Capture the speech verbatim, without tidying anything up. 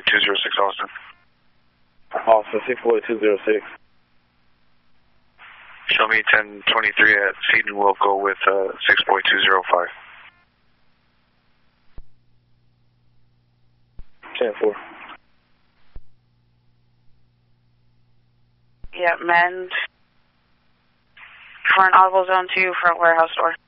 two zero six Austin. Austin, six four two zero six. Show me ten twenty-three at Seton. We'll go with uh, six four two zero five. ten four. Yeah, mend for an audible zone two front warehouse door.